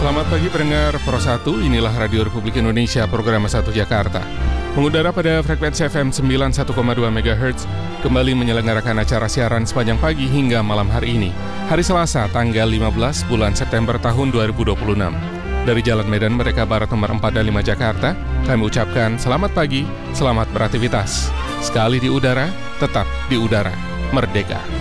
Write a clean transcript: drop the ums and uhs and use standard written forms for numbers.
Selamat pagi pendengar Pro 1, inilah Radio Republik Indonesia program 1 Jakarta. Mengudara pada frekuensi FM 91,2 MHz, kembali menyelenggarakan acara siaran sepanjang pagi hingga malam hari ini. Hari Selasa, tanggal 15 bulan September tahun 2026. Dari Jalan Medan Merdeka Barat nomor 4 dan 5 Jakarta, kami ucapkan selamat pagi, selamat beraktivitas. Sekali di udara, tetap di udara. Merdeka!